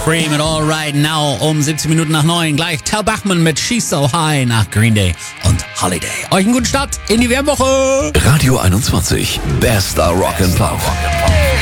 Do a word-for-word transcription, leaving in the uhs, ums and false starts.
Free mit All Right Now um siebzehn Minuten nach neun. Gleich Tal Bachmann mit She's So High nach Green Day und Holiday. Euch einen guten Start in die Wärmwoche. Radio einundzwanzig. Bester Rock and Pop.